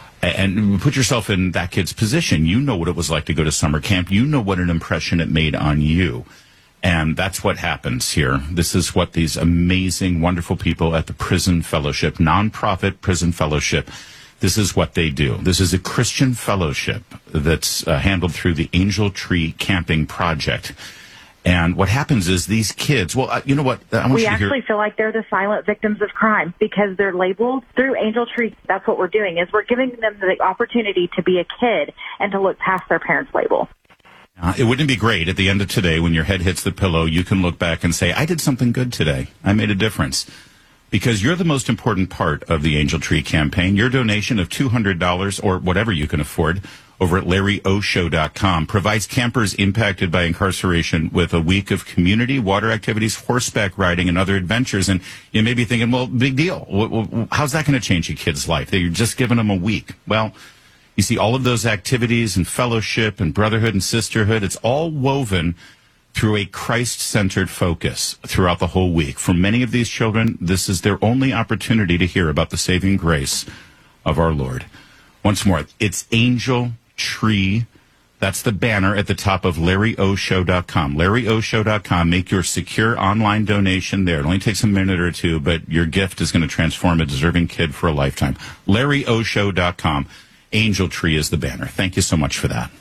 Speaker 12: And put yourself in that kid's position. You know what it was like to go to summer camp. You know what an impression it made on you. And that's what happens here. This is what these amazing, wonderful people at the Prison Fellowship, nonprofit Prison Fellowship, this is what they do. This is a Christian fellowship that's uh, handled through the Angel Tree Camping Project. And what happens is these kids, well, uh, you know what? I want
Speaker 1: we
Speaker 12: you to
Speaker 1: actually
Speaker 12: hear.
Speaker 1: feel like they're the silent victims of crime because they're labeled through Angel Tree. That's what we're doing, is we're giving them the opportunity to be a kid and to look past their parents' label.
Speaker 12: Uh, it wouldn't be great at the end of today when your head hits the pillow, you can look back and say, I did something good today. I made a difference. Because you're the most important part of the Angel Tree campaign. Your donation of two hundred dollars or whatever you can afford over at larry o show dot com provides campers impacted by incarceration with a week of community, water activities, horseback riding, and other adventures. And you may be thinking, well, big deal. How's that going to change a kid's life? You're just giving them a week. Well, you see, all of those activities and fellowship and brotherhood and sisterhood, it's all woven through a Christ-centered focus throughout the whole week. For many of these children, this is their only opportunity to hear about the saving grace of our Lord. Once more, it's Angel Tree. That's the banner at the top of larry o show dot com. larry o show dot com. Make your secure online donation there. It only takes a minute or two, but your gift is going to transform a deserving kid for a lifetime. larry o show dot com. Angel Tree is the banner. Thank you so much for that.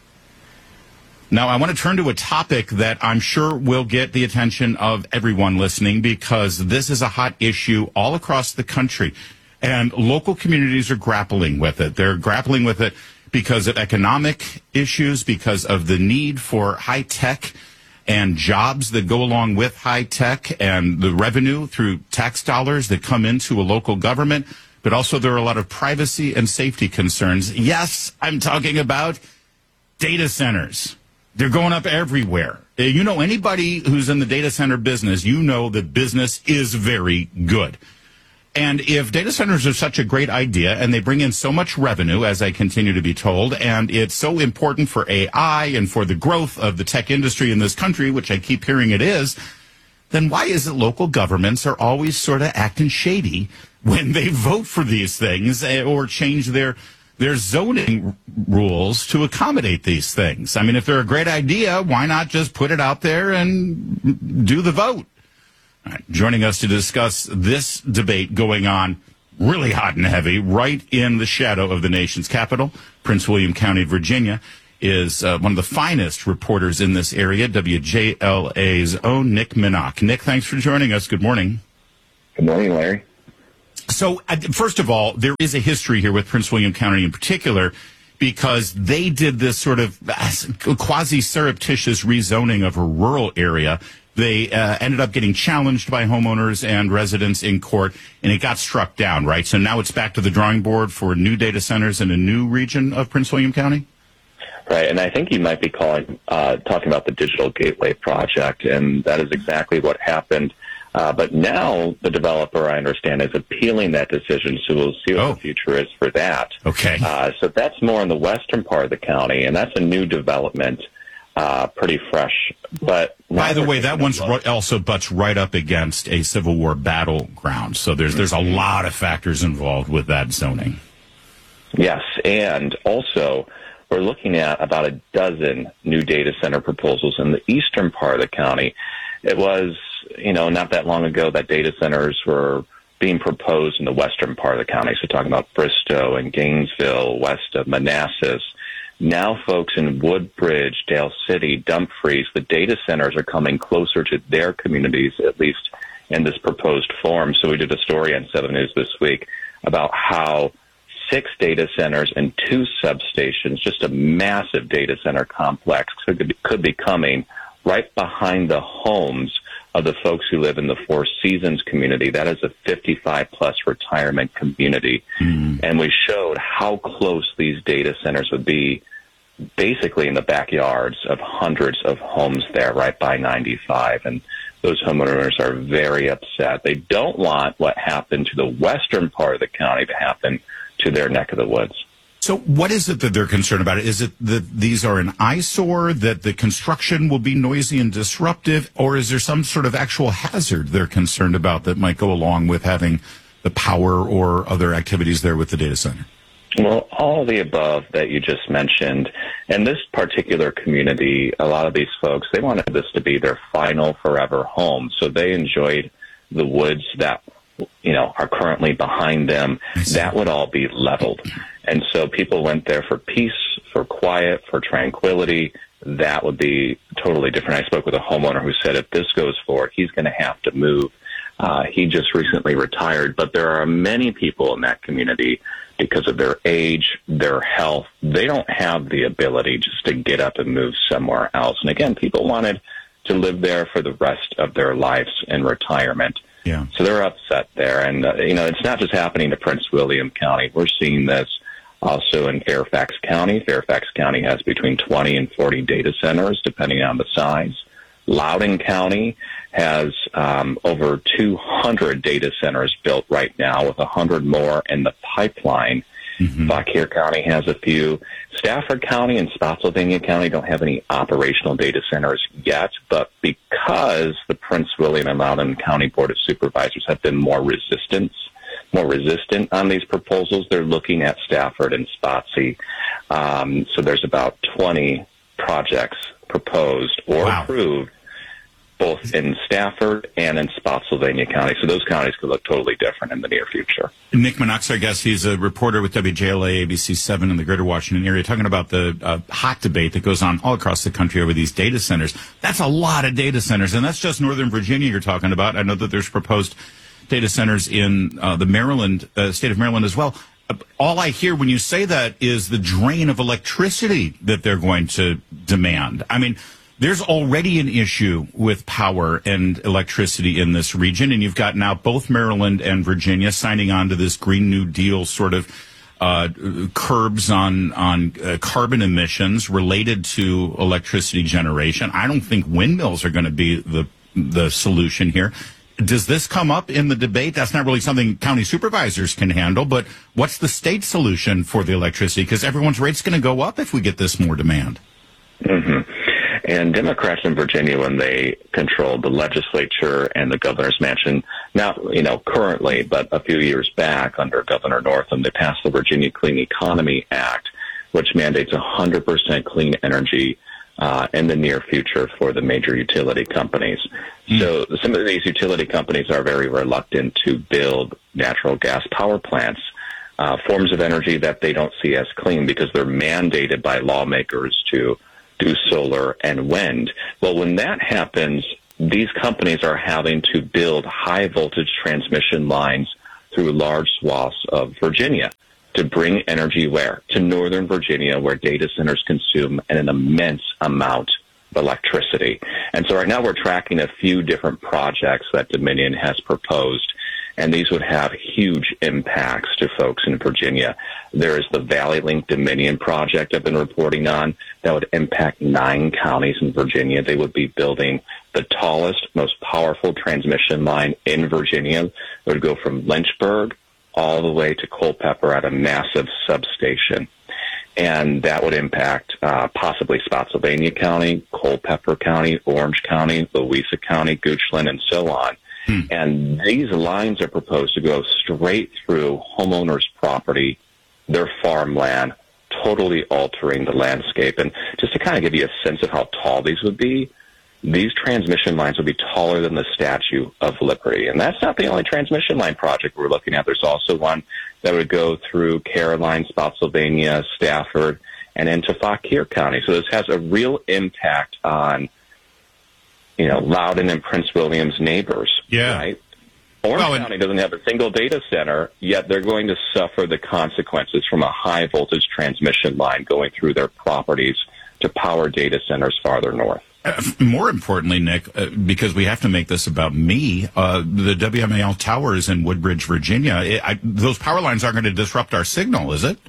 Speaker 12: Now, I want to turn to a topic that I'm sure will get the attention of everyone listening, because this is a hot issue all across the country, and local communities are grappling with it. They're grappling with it because of economic issues, because of the need for high tech and jobs that go along with high tech and the revenue through tax dollars that come into a local government. but also there are a lot of privacy and safety concerns. Yes, I'm talking about data centers. They're going up everywhere. You know, anybody who's in the data center business, you know that business is very good. And if data centers are such a great idea and they bring in so much revenue, as I continue to be told, and it's so important for A I and for the growth of the tech industry in this country, which I keep hearing it is, then why is it local governments are always sort of acting shady when they vote for these things or change their their zoning rules to accommodate these things? I mean, if they're a great idea, why not just put it out there and do the vote? All right, joining us to discuss this debate going on really hot and heavy right in the shadow of the nation's capital, Prince William County, Virginia, is uh, one of the finest reporters in this area, W J L A's own Nick Minnock. Nick, thanks for joining us. Good morning.
Speaker 6: Good morning, Larry.
Speaker 12: So, uh, first of all, there is a history here with Prince William County in particular, because they did this sort of quasi-surreptitious rezoning of a rural area. They uh, ended up getting challenged by homeowners and residents in court, and it got struck down, right? So now it's back to the drawing board for new data centers in a new region of Prince William County?
Speaker 6: Right, and I think you might be calling, uh, talking about the Digital Gateway Project, and that is exactly what happened. Uh, but now the developer, I understand, is appealing that decision, so we'll see what oh. the future is for that.
Speaker 12: Okay.
Speaker 6: Uh, so that's more in the western part of the county, and that's a new development. Uh, pretty fresh. But
Speaker 12: by the way, that one's ro- also butts right up against a Civil War battleground. So there's there's a lot of factors involved with that zoning.
Speaker 6: Yes, and also we're looking at about a dozen new data center proposals in the eastern part of the county. It was, you know, not that long ago that data centers were being proposed in the western part of the county. So talking about Bristow and Gainesville, west of Manassas. Now, folks in Woodbridge, Dale City, Dumfries, the data centers are coming closer to their communities, at least in this proposed form. So we did a story on seven News this week about how six data centers and two substations, just a massive data center complex, could be, could be coming right behind the homes of the folks who live in the Four Seasons community. That is a fifty-five plus retirement community. Mm. And we showed how close these data centers would be, basically in the backyards of hundreds of homes there right by ninety-five. And those homeowners are very upset. They don't want what happened to the western part of the county to happen to their neck of the woods.
Speaker 12: So what is it that they're concerned about? Is it that these are an eyesore, that the construction will be noisy and disruptive, or is there some sort of actual hazard they're concerned about that might go along with having the power or other activities there with the data center?
Speaker 6: Well, all of the above that you just mentioned. And this particular community, a lot of these folks, they wanted this to be their final forever home. So they enjoyed the woods that, you know, are currently behind them. That would all be leveled. And so people went there for peace, for quiet, for tranquility. That would be totally different. I spoke with a homeowner who said if this goes forward, he's going to have to move. Uh, he just recently retired, but there are many people in that community, because of their age, their health, they don't have the ability just to get up and move somewhere else. And again, people wanted to live there for the rest of their lives in retirement.
Speaker 12: Yeah.
Speaker 6: So they're upset there. And, uh, you know, it's not just happening to Prince William County. We're seeing this also in Fairfax County. Fairfax County has between twenty and forty data centers, depending on the size. Loudoun County has um, over two hundred data centers built right now, with one hundred more in the pipeline. Mm-hmm. Fauquier County has a few. Stafford County and Spotsylvania County don't have any operational data centers yet, but because the Prince William and Loudoun County Board of Supervisors have been more resistant, more resistant on these proposals, they're looking at Stafford and Spotsy. Um, so there's about twenty projects proposed or wow. approved, both in Stafford and in Spotsylvania County. So those counties could look totally different in the near future.
Speaker 12: Nick Minnock, I guess he's a reporter with W J L A, A B C seven in the greater Washington area, talking about the uh, hot debate that goes on all across the country over these data centers. That's a lot of data centers, and that's just Northern Virginia you're talking about. I know that there's proposed data centers in uh, the Maryland, uh, state of Maryland as well. Uh, all I hear when you say that is the drain of electricity that they're going to demand. I mean, There's already an issue with power and electricity in this region, and you've got now both Maryland and Virginia signing on to this Green New Deal sort of uh, curbs on on uh, carbon emissions related to electricity generation. I don't think windmills are going to be the the solution here. Does this come up in the debate? That's not really something county supervisors can handle, but what's the state solution for the electricity? Because everyone's rate's going to go up if we get this more demand.
Speaker 6: Mm-hmm. And Democrats in Virginia, when they controlled the legislature and the governor's mansion, now, you know, currently, but a few years back under Governor Northam, they passed the Virginia Clean Economy Act, which mandates one hundred percent clean energy uh, in the near future for the major utility companies. Mm. So some of these utility companies are very reluctant to build natural gas power plants, uh, forms of energy that they don't see as clean because they're mandated by lawmakers to do solar and wind. Well, when that happens, these companies are having to build high voltage transmission lines through large swaths of Virginia to bring energy where? To Northern Virginia, where data centers consume an immense amount of electricity. And so right now we're tracking a few different projects that Dominion has proposed, and these would have huge impacts to folks in Virginia. There is the Valley Link Dominion project I've been reporting on that would impact nine counties in Virginia. They would be building the tallest, most powerful transmission line in Virginia. It would go from Lynchburg all the way to Culpeper at a massive substation. And that would impact uh, possibly Spotsylvania County, Culpeper County, Orange County, Louisa County, Goochland, and so on. Hmm. And these lines are proposed to go straight through homeowners' property, their farmland, totally altering the landscape. And just to kind of give you a sense of how tall these would be, these transmission lines would be taller than the Statue of Liberty. And that's not the only transmission line project we're looking at. There's also one that would go through Caroline, Spotsylvania, Stafford, and into Fauquier County. So this has a real impact on, you know, Loudoun and Prince William's neighbors.
Speaker 12: Yeah.
Speaker 6: Right? Orange well, County doesn't have a single data center, yet they're going to suffer the consequences from a high voltage transmission line going through their properties to power data centers farther north.
Speaker 12: Uh, more importantly, Nick, uh, because we have to make this about me, uh, the W M A L towers in Woodbridge, Virginia, it, I, those power lines aren't going to disrupt our signal, is it?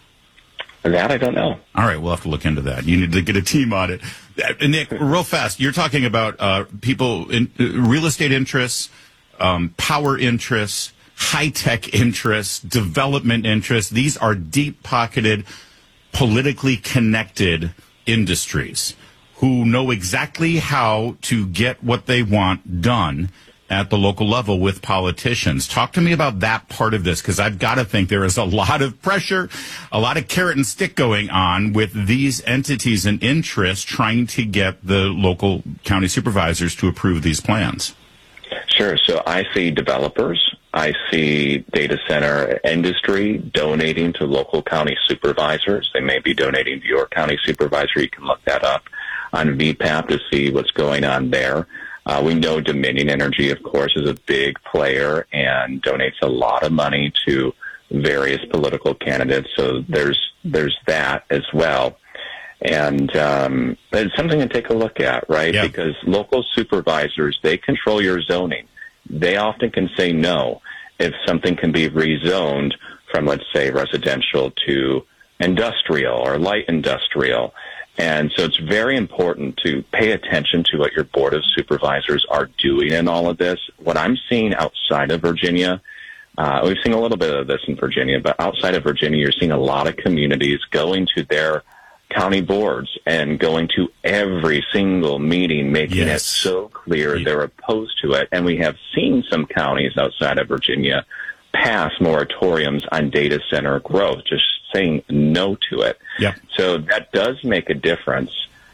Speaker 6: That I don't know.
Speaker 12: All right, we'll have to look into that. You need to get a team on it. Uh, Nick, real fast, you're talking about uh, people, in uh, real estate interests, um, power interests, high-tech interests, development interests. These are deep-pocketed, politically connected industries who know exactly how to get what they want done at the local level with politicians. Talk to me about that part of this, because I've got to think there is a lot of pressure, a lot of carrot and stick going on with these entities and interests trying to get the local county supervisors to approve these plans.
Speaker 6: Sure. So I see developers, I see data center industry donating to local county supervisors. They may be donating to your county supervisor. You can look that up on V PAP to see what's going on there. Uh, we know Dominion Energy, of course, is a big player and donates a lot of money to various political candidates. So there's there's that as well. And um, it's something to take a look at, right? Yeah. Because local supervisors, they control your zoning. They often can say no if something can be rezoned from, let's say, residential to industrial or light industrial. And so it's very important to pay attention to what your board of supervisors are doing in all of this. What I'm seeing outside of Virginia, uh, we've seen a little bit of this in Virginia, but outside of Virginia, you're seeing a lot of communities going to their county boards and going to every single meeting, making yes. it so clear yeah. they're opposed to it. And we have seen some counties outside of Virginia pass moratoriums on data center growth, just saying no to it.
Speaker 12: Yep.
Speaker 6: So that does make a difference.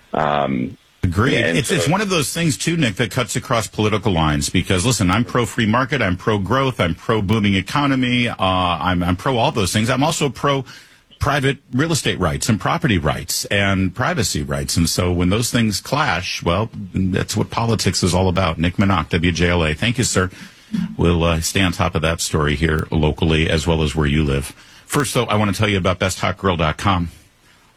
Speaker 6: Um,
Speaker 12: Agreed. It's, so, it's one of those things, too, Nick, that cuts across political lines because, listen, I'm pro-free market, I'm pro-growth, I'm pro-booming economy, uh, I'm, I'm pro all those things. I'm also pro private real estate rights and property rights and privacy rights. And so when those things clash, well, that's what politics is all about. Nick Minock, W J L A. Thank you, sir. We'll uh, stay on top of that story here locally as well as where you live. First, though, I want to tell you about best hot grill dot com.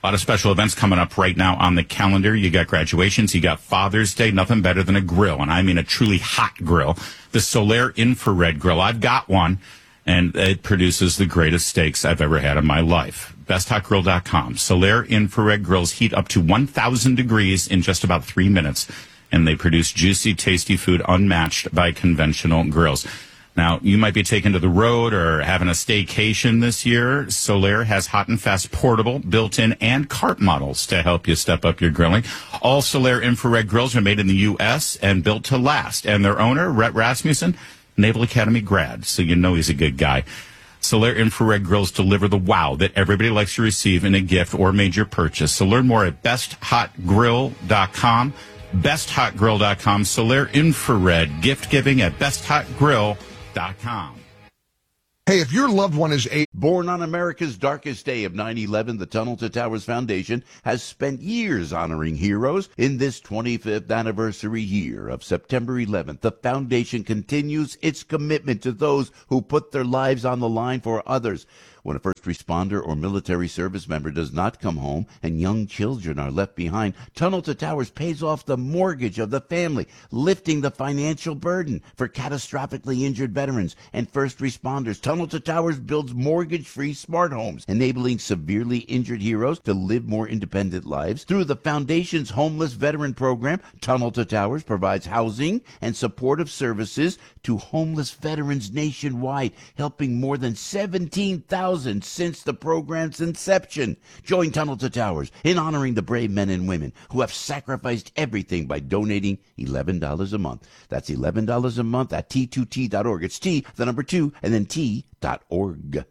Speaker 12: A lot of special events coming up right now on the calendar. You got graduations, you got Father's Day, nothing better than a grill, and I mean a truly hot grill. The Solaire Infrared Grill. I've got one, and it produces the greatest steaks I've ever had in my life. best hot grill dot com. Solaire Infrared Grills heat up to one thousand degrees in just about three minutes, and they produce juicy, tasty food unmatched by conventional grills. Now, you might be taken to the road or having a staycation this year. Solaire has hot and fast portable, built-in, and cart models to help you step up your grilling. All Solaire infrared grills are made in the U S and built to last. And their owner, Rhett Rasmussen, Naval Academy grad, so you know he's a good guy. Solaire infrared grills deliver the wow that everybody likes to receive in a gift or major purchase. So learn more at best hot grill dot com. best hot grill dot com. Solaire infrared gift giving at best hot grill dot com.
Speaker 21: Hey, if your loved one is a
Speaker 4: born on America's darkest day of nine eleven, the Tunnel to Towers Foundation has spent years honoring heroes. In this twenty-fifth anniversary year of September eleventh, the foundation continues its commitment to those who put their lives on the line for others. When a first responder or military service member does not come home and young children are left behind, Tunnel to Towers pays off the mortgage of the family, lifting the financial burden for catastrophically injured veterans and first responders. Tunnel to Towers builds mortgage-free smart homes, enabling severely injured heroes to live more independent lives. Through the foundation's homeless veteran program, Tunnel to Towers provides housing and supportive services to homeless veterans nationwide, helping more than seventeen thousand since the program's inception. Join Tunnel to Towers in honoring the brave men and women who have sacrificed everything by donating eleven dollars a month. That's eleven dollars a month at T two T dot org. It's T, the number two, and then T dot org.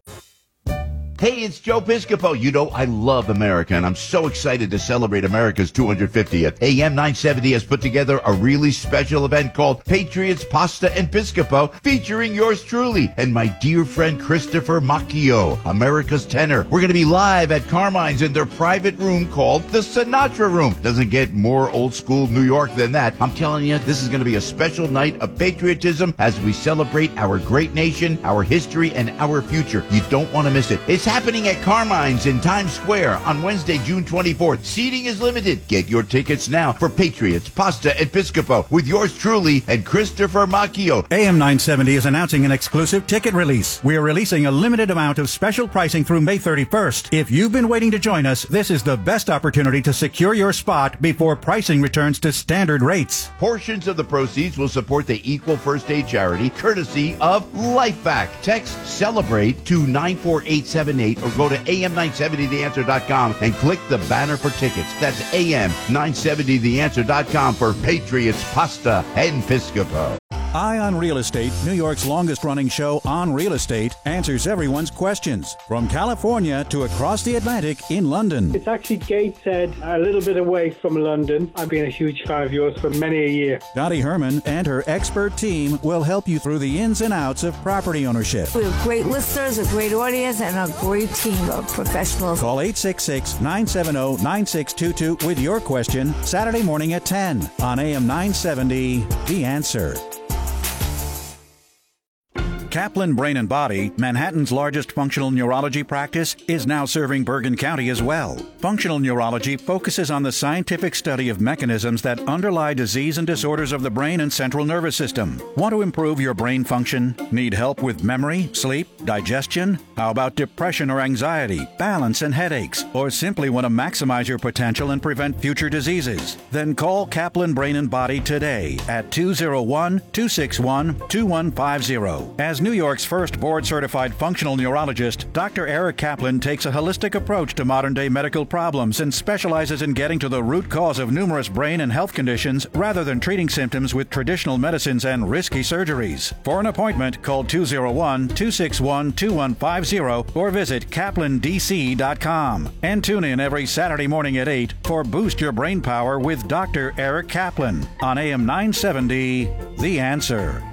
Speaker 4: Hey, it's Joe Piscopo. You know, I love America, and I'm so excited to celebrate America's two hundred fiftieth. A M nine seventy has put together a really special event called Patriots, Pasta, and Piscopo, featuring yours truly and my dear friend Christopher Macchio, America's tenor. We're going to be live at Carmine's in their private room called the Sinatra Room. Doesn't get more old school New York than that. I'm telling you, this is going to be a special night of patriotism as we celebrate our great nation, our history, and our future. You don't want to miss it. It's happening at Carmine's in Times Square on Wednesday, June twenty-fourth. Seating is limited. Get your tickets now for Patriots, Pasta, and Piscopo with yours truly and Christopher Macchio.
Speaker 3: A M nine seventy is announcing an exclusive ticket release. We are releasing a limited amount of special pricing through May thirty-first. If you've been waiting to join us, this is the best opportunity to secure your spot before pricing returns to standard rates.
Speaker 4: Portions of the proceeds will support the Equal First Aid charity, courtesy of LifeVac. Text CELEBRATE to nine four eight seven eight or go to A M nine seventy the answer dot com and click the banner for tickets. That's A M nine seventy the answer dot com for Patriots, Pasta, and Piscopo.
Speaker 3: Eye on Real Estate, New York's longest-running show on real estate, answers everyone's questions. From California to across the Atlantic in London.
Speaker 7: It's actually Gateshead, a little bit away from London. I've been a huge fan of yours for many a year.
Speaker 3: Dottie Herman and her expert team will help you through the ins and outs of property ownership.
Speaker 22: We have great listeners, a great audience, and a great team of professionals.
Speaker 3: Call eight six six, nine seven zero, nine six two two with your question Saturday morning at ten on A M nine seventy, The Answer. Kaplan Brain and Body, Manhattan's largest functional neurology practice, is now serving Bergen County as well. Functional neurology focuses on the scientific study of mechanisms that underlie disease and disorders of the brain and central nervous system. Want to improve your brain function? Need help with memory, sleep, digestion? How about depression or anxiety, balance and headaches? Or simply want to maximize your potential and prevent future diseases? Then call Kaplan Brain and Body today at two oh one, two six one, two one five zero. As New York's first board-certified functional neurologist, Doctor Eric Kaplan takes a holistic approach to modern-day medical problems and specializes in getting to the root cause of numerous brain and health conditions rather than treating symptoms with traditional medicines and risky surgeries. For an appointment, call two oh one, two six one, two one five zero or visit kaplan d c dot com. And tune in every Saturday morning at eight for Boost Your Brain Power with Doctor Eric Kaplan on A M nine seventy, The Answer.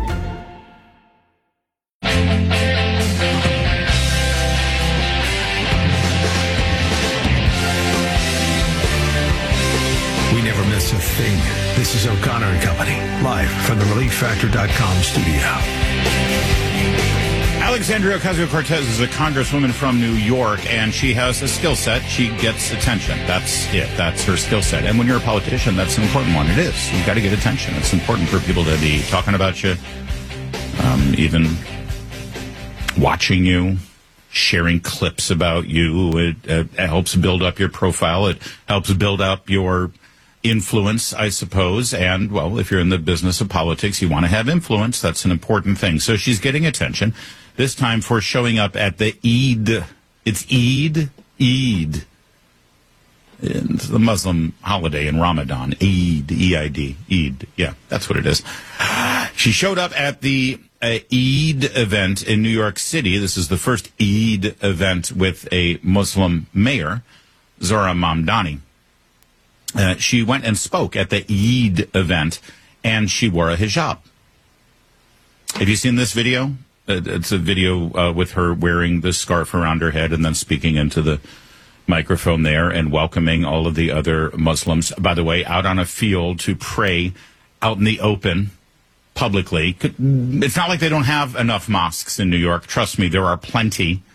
Speaker 8: We never miss a thing. This is O'Connor and Company, live from the relief factor dot com studio.
Speaker 12: Alexandria Ocasio-Cortez is a congresswoman from New York, and she has a skill set. She gets attention. That's it. That's her skill set. And when you're a politician, that's an important one. It is. You've got to get attention. It's important for people to be talking about you, um, even watching you, sharing clips about you. It, it helps build up your profile. It helps build up your influence, I suppose. And, well, if you're in the business of politics, you want to have influence. That's an important thing. So she's getting attention, this time for showing up at the Eid. It's Eid? Eid. It's the Muslim holiday in Ramadan. Eid, E I D. Eid. Yeah, that's what it is. She showed up at the uh, Eid event in New York City. This is the first Eid event with a Muslim mayor, Zohra Mamdani. Uh, she went and spoke at the Eid event, and she wore a hijab. Have you seen this video? Uh, it's a video uh, with her wearing the scarf around her head and then speaking into the microphone there and welcoming all of the other Muslims, by the way, out on a field to pray out in the open publicly. It's not like they don't have enough mosques in New York. Trust me, there are plenty.